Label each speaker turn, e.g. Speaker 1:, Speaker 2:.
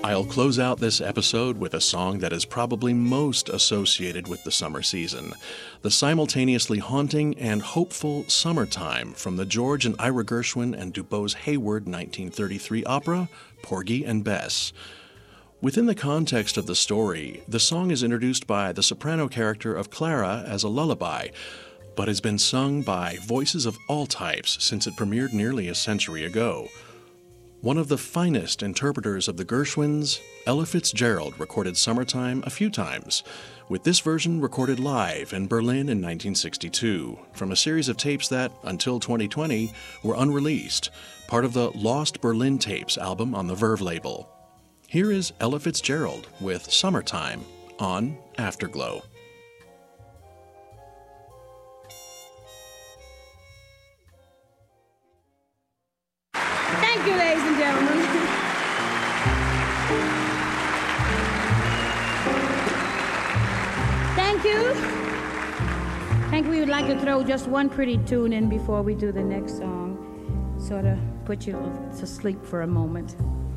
Speaker 1: I'll close out this episode with a song that is probably most associated with the summer season, the simultaneously haunting and hopeful Summertime from the George and Ira Gershwin and DuBose Hayward 1933 opera, Porgy and Bess. Within the context of the story, the song is introduced by the soprano character of Clara as a lullaby, but has been sung by voices of all types since it premiered nearly a century ago. One of the finest interpreters of the Gershwins, Ella Fitzgerald, recorded Summertime a few times, with this version recorded live in Berlin in 1962, from a series of tapes that, until 2020, were unreleased, part of the Lost Berlin Tapes album on the Verve label. Here is Ella Fitzgerald with Summertime on Afterglow.
Speaker 2: Thank you, ladies and gentlemen. Thank you. We would like to throw just one pretty tune in before we do the next song, sort of put you to sleep for a moment.